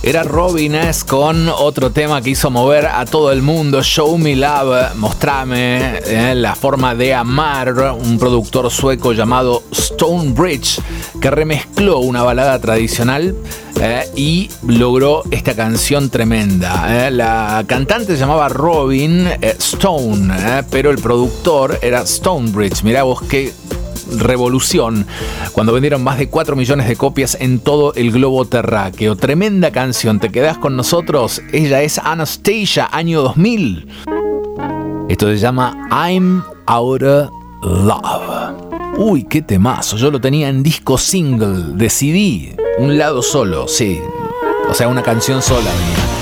Era Robin S. con otro tema que hizo mover a todo el mundo, Show Me Love, mostrame la forma de amar, un productor sueco llamado Stonebridge que remezcló una balada tradicional y logró esta canción tremenda. La cantante se llamaba Robin Stone, pero el productor era Stonebridge. Mirá vos qué revolución, cuando vendieron más de 4 millones de copias en todo el globo terráqueo. Tremenda canción, ¿te quedás con nosotros? Ella es Anastacia, año 2000. Esto se llama I'm Outta Love. Uy, qué temazo, yo lo tenía en disco single de CD, un lado solo, sí, o sea, una canción sola mía.